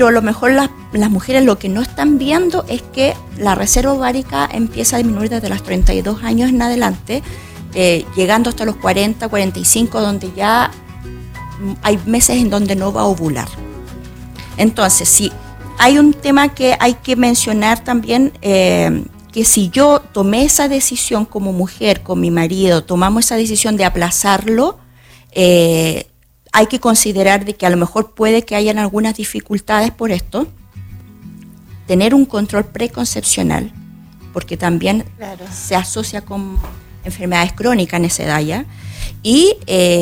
Pero a lo mejor las mujeres lo que no están viendo es que la reserva ovárica empieza a disminuir desde los 32 años en adelante, llegando hasta los 40, 45, donde ya hay meses en donde no va a ovular. Entonces, sí, hay un tema que hay que mencionar también, que si yo tomé esa decisión como mujer, con mi marido, tomamos esa decisión de aplazarlo, hay que considerar de que a lo mejor puede que hayan algunas dificultades por esto. Tener un control preconcepcional, porque también se asocia con enfermedades crónicas en esa edad ya, y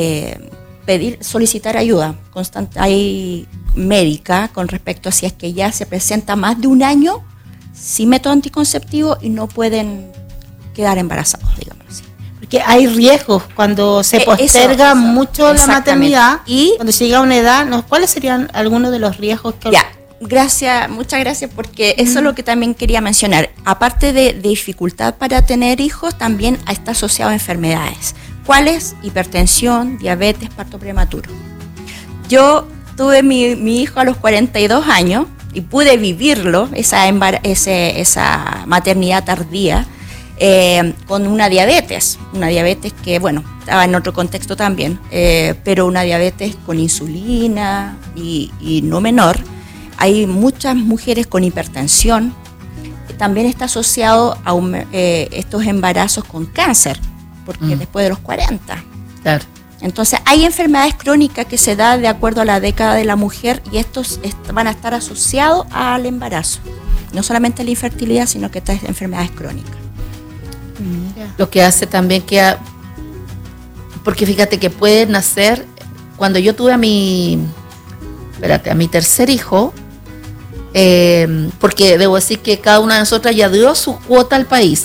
solicitar ayuda constante, hay médica con respecto a si es que ya se presenta más de un año sin método anticonceptivo y no pueden quedar embarazados, digamos así. Porque hay riesgos cuando se posterga mucho la maternidad y cuando se llega a una edad, ¿cuáles serían algunos de los riesgos que... Muchas gracias, porque eso es lo que también quería mencionar. Aparte de dificultad para tener hijos, también está asociado a enfermedades. ¿Cuáles? Hipertensión, diabetes, parto prematuro. Yo tuve mi hijo a los 42 años y pude vivirlo, esa maternidad tardía, con una diabetes que, bueno, estaba en otro contexto también, pero una diabetes con insulina y no menor. Hay muchas mujeres con hipertensión, también está asociado a estos embarazos con cáncer, porque después de los 40. Claro. Entonces hay enfermedades crónicas que se dan de acuerdo a la década de la mujer y estos van a estar asociados al embarazo. No solamente la infertilidad, sino que estas enfermedades crónicas. Mira. Lo que hace también que... Porque fíjate que puede nacer... Cuando yo tuve a mi tercer hijo, porque debo decir que cada una de nosotras ya dio su cuota al país,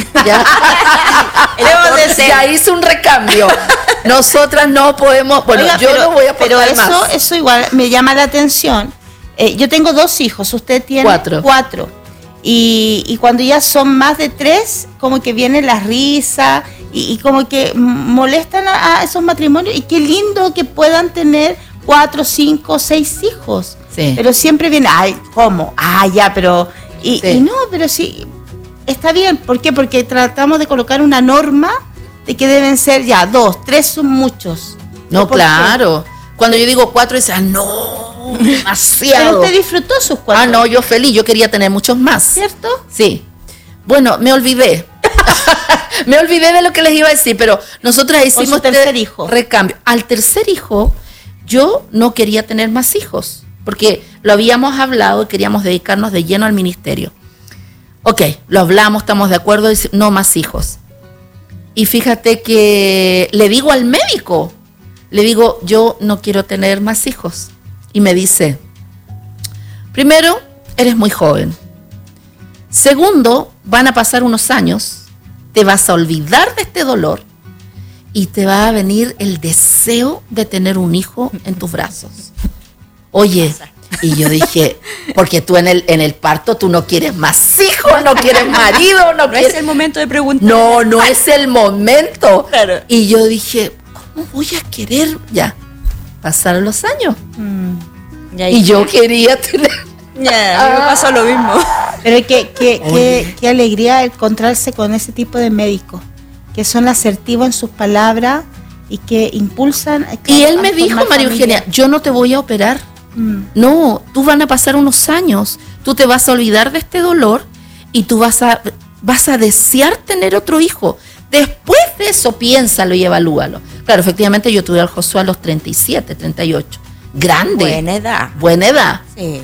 ya hizo un recambio. Nosotras no podemos... Bueno, oiga, yo no voy a aportar más. Pero eso igual me llama la atención. Yo tengo 2 hijos, usted tiene 4. Y cuando ya son más de 3, como que viene la risa y como que molestan a esos matrimonios. Y qué lindo que puedan tener 4, 5, 6 hijos. Sí. Pero siempre viene, ay, ¿cómo? Ah, ya, pero... Y no, pero sí, está bien. ¿Por qué? Porque tratamos de colocar una norma de que deben ser ya 2, 3 son muchos. No, claro. Cuando yo digo 4, dicen, no, demasiado. Pero usted disfrutó sus 4. Ah, no, yo feliz, yo quería tener muchos más. ¿Cierto? Sí. Bueno, me olvidé. Me olvidé de lo que les iba a decir, pero nosotras hicimos tercer hijo. Recambio. Al tercer hijo, yo no quería tener más hijos, porque lo habíamos hablado y queríamos dedicarnos de lleno al ministerio. Ok, lo hablamos, estamos de acuerdo, no más hijos. Y fíjate que le digo al médico, yo no quiero tener más hijos. Y me dice, primero, eres muy joven. Segundo, van a pasar unos años, te vas a olvidar de este dolor y te va a venir el deseo de tener un hijo en tus brazos. Oye, y yo dije, porque tú en el parto tú no quieres más hijos, no quieres marido, no quieres... es el momento de preguntar. No es el momento. Claro. Y yo dije, ¿cómo voy a querer? Ya, pasaron los años. Y yo quería tener... me pasó lo mismo. Pero qué alegría encontrarse con ese tipo de médicos, que son asertivos en sus palabras y que impulsan... Y él me dijo, María Eugenia, yo no te voy a operar. No, tú van a pasar unos años, tú te vas a olvidar de este dolor y tú vas a desear tener otro hijo. Después de eso, piénsalo y evalúalo. Claro, efectivamente yo tuve al Josué a los 37, 38. Grande. Buena edad. Sí.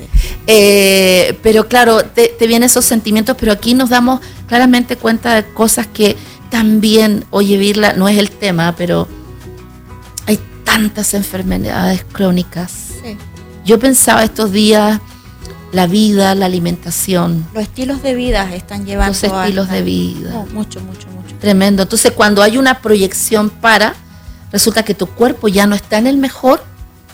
Pero claro, te vienen esos sentimientos, pero aquí nos damos claramente cuenta de cosas que también, oye, Virla, no es el tema, pero hay tantas enfermedades crónicas. Sí. Yo pensaba estos días, la vida, la alimentación. Los estilos de vida están llevando los estilos de vida. Mucho. Tremendo. Entonces, cuando hay una proyección resulta que tu cuerpo ya no está en el mejor,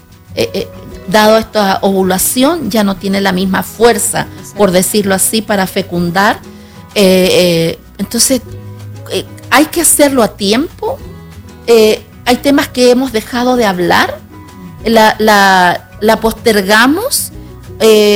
dado esta ovulación, ya no tiene la misma fuerza, por decirlo así, para fecundar. Entonces, hay que hacerlo a tiempo. Hay temas que hemos dejado de hablar, la postergamos,